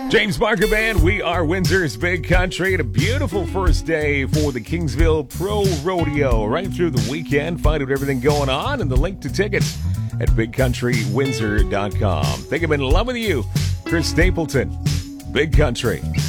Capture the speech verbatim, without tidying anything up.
James Barker Band, we are Windsor's Big Country, and a beautiful first day for the Kingsville Pro Rodeo. Right through the weekend, find out everything going on and the link to tickets at big country windsor dot com. Think I'm in love with you, Chris Stapleton, Big Country.